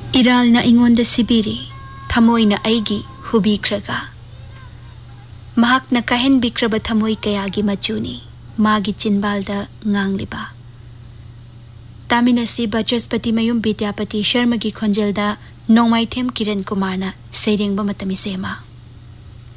इरालना इंगोंदा सिबिरी थमोइना आइगी हुबीख्रगा महाकना काहेन बिख्रब थमोइ कयागी मचुनी मागी चिन्बालदा ngangliba तामिनसी बचस्पति मयुम विद्यापति शर्मा की खोंजेलदा नोंमाइथेम किरण कुमारना सेरेंगबा मतमी सेमा।